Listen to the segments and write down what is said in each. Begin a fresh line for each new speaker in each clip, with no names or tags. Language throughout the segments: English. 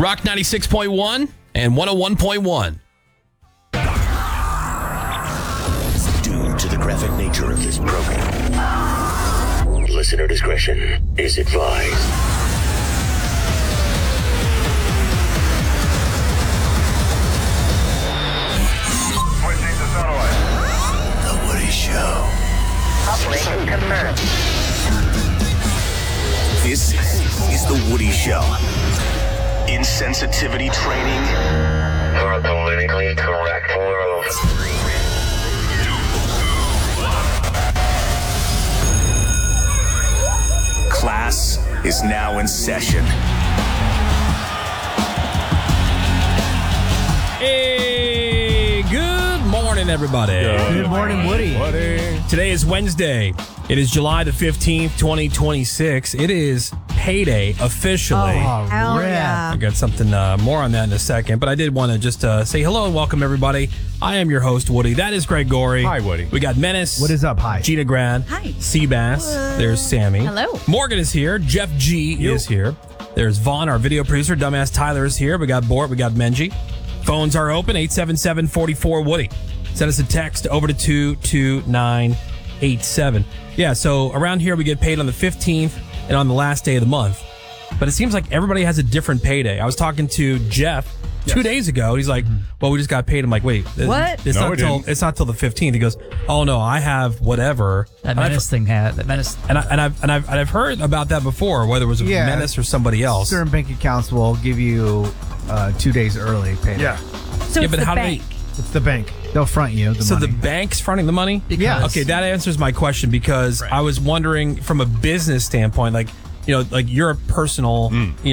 Rock 96.1 and 101.1.
Due to the graphic nature of this program, listener discretion is advised.
Switching to satellite.
The Woody Show.
Operation confirmed.
This is The Woody Show. Insensitivity training
For a politically correct world.
class is now in session.
Hey, good morning, everybody.
Good morning, Woody.
Today is Wednesday. It is July the 15th, 2026. It is payday officially.
Hell
I got something more on that in a second, but I did want to just say hello and welcome everybody. I am your host, Woody. That is Greg Gorey.
Hi, Woody.
We got Menace.
What is up? Hi.
Gina Grad.
Hi.
Seabass. There's Sammy.
Hello.
Morgan is here. Jeff G is here. There's Vaughn, our video producer. Dumbass Tyler is here. We got Bort. We got Menji. Phones are open. 877-44-WOODY. Send us a text over to 22987. Yeah, so around here we get paid on the 15th and on the last day of the month. But it seems like everybody has a different payday. I was talking to Jeff 2 days ago. He's like, well, we just got paid. I'm like, wait.
What?
It's
No,
not
we
till
didn't.
it's not till the 15th. He goes, oh no, I have whatever.
That Menace thing had that Menace.
And I've heard about that before, whether it was
Yeah.
Menace or somebody else.
Certain bank accounts will give you 2 days early payday.
Yeah.
So
Yeah,
it's
but
the
how do
bank.
It's the bank. They'll front you the
So
money.
the bank's fronting the money?
Yeah.
Okay, that answers my question because I was wondering from a business standpoint, like, you know, like you're a personal,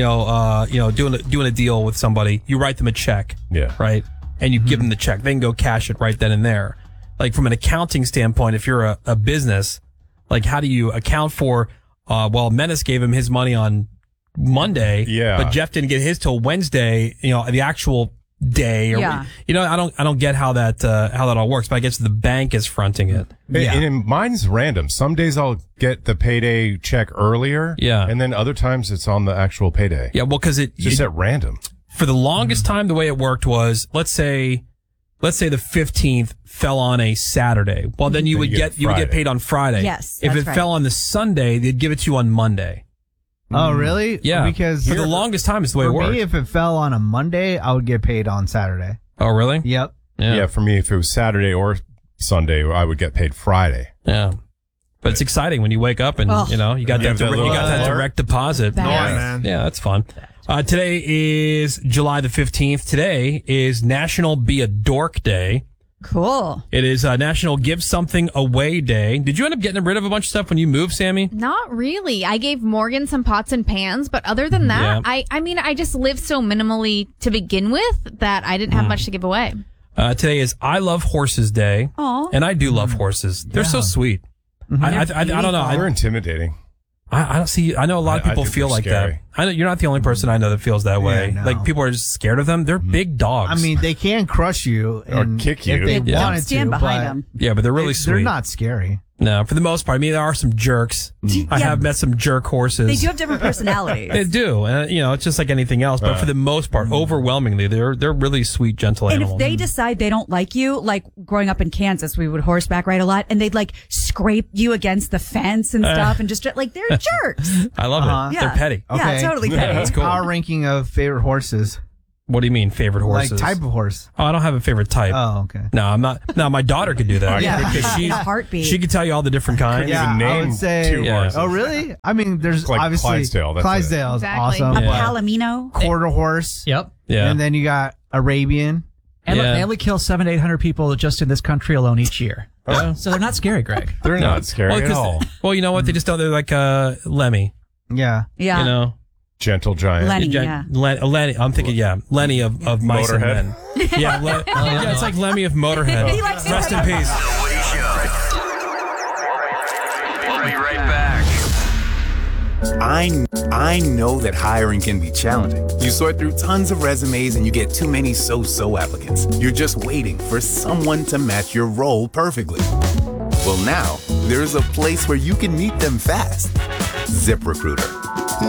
doing a deal with somebody. You write them a check.
Yeah.
Right. And you give them the check. They can go cash it right then and there. Like from an accounting standpoint, if you're a business, like how do you account for, Menace gave him his money on Monday.
Yeah.
But Jeff didn't get his till Wednesday, the actual day.
Yeah.
I don't get how that all works, but I guess the bank is fronting it.
And mine's random. Some days I'll get the payday check earlier.
Yeah.
And then other times it's on the actual payday.
Yeah, well, because
Just at random.
for the longest time, the way it worked was, let's say the 15th fell on a Saturday. Well, then you would get paid on Friday.
Yes,
If
that's
it
right.
fell on the Sunday, they'd give it to you on Monday.
Oh, really?
Yeah.
Because
for the longest time, it's the way it
for
worked.
me, if it fell on a Monday, I would get paid on Saturday.
Oh, really?
Yep.
Yeah. For me, if it was Saturday or Sunday, I would get paid Friday.
Yeah. But it's exciting when you wake up and,
Oh.
you got
You
that
have that
you
little
got that
alert.
direct deposit.
Badass.
Yeah, that's fun. Today is July the 15th. Today is National Be a Dork Day.
Cool.
It is National Give Something Away Day. Did you end up getting rid of a bunch of stuff when you moved, Sammy?
Not really. I gave Morgan some pots and pans, but other than that,
Yeah.
I just lived so minimally to begin with that I didn't have much to give away.
Today is I Love Horses Day.
Aw.
And I do love horses. They're so sweet. I don't know.
They're intimidating.
I don't see. I know a lot of
I
people
think
feel
they're
like
scary.
that. I know you're not the only person I know that feels that way.
no.
Like people are just scared of them. They're big dogs.
I mean, they can crush you and
kick you.
if they
Yeah.
wanted
Stand
to,
behind
but
them.
yeah, but they're really sweet.
They're not scary.
No, for the most part. I mean, there are some jerks. I have met some jerk horses.
They do have different personalities.
They do, and it's just like anything else. But for the most part, overwhelmingly, they're really sweet, gentle
And
animals.
if they decide they don't like you, like growing up in Kansas, we would horseback ride a lot, and they'd like scrape you against the fence and stuff, and just like they're jerks.
I love it.
Yeah.
They're petty.
Yeah,
Okay.
totally petty.
That's cool.
Power ranking of favorite horses.
What do you mean, favorite horses?
Like type of horse.
Oh, I don't have a favorite type.
Oh, okay.
No, I'm not. No, my daughter could do that.
Yeah.
Because
In a heartbit.
she could tell you all the different kinds.
Yeah,
even
I
name
would say.
two
Yeah.
horses.
Oh, really? I mean, there's
Like
obviously
Clydesdale, that's it.
Clydesdale is
Exactly.
awesome.
A
Yeah.
Palomino.
Quarter horse.
Yep.
Yeah.
And then you got Arabian.
And look,
Yeah.
they only kill 700 to 800 people just in this country alone each year.
Yeah.
So they're not scary, Greg.
They're not scary at
'cause-
all.
Well, you know what? They just don't. They're like Lemmy.
Yeah.
Yeah.
You know.
Gentle giant.
Lenny.
Yeah,
Yeah.
Lenny. I'm thinking, Lenny of Mice and
Motorhead.
Men. Yeah, yeah, it's like Lemmy of Motorhead.
He likes to
Rest in
have-
peace.
The Woody Show.
We'll be right back.
I know that hiring can be challenging. You sort through tons of resumes and you get too many so-so applicants. You're just waiting for someone to match your role perfectly. Well, now there's a place where you can meet them fast. ZipRecruiter.